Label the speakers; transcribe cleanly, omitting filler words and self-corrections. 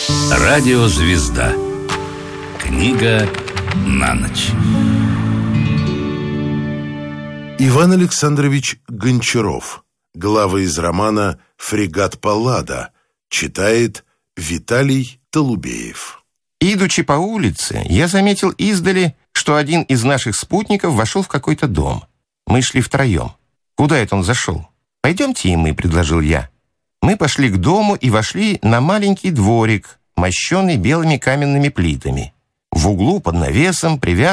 Speaker 1: Радиозвезда. Книга на ночь.
Speaker 2: Иван Александрович Гончаров. Глава из романа «Фрегат Паллада». Читает Виталий Толубеев.
Speaker 3: Идучи по улице, я заметил издали, что один из наших спутников вошел в какой-то дом. Мы шли втроем. Куда это он зашел? «Пойдемте и мы», — предложил я. Мы пошли к дому и вошли на маленький дворик, мощенный белыми каменными плитами. В углу под навесом привязан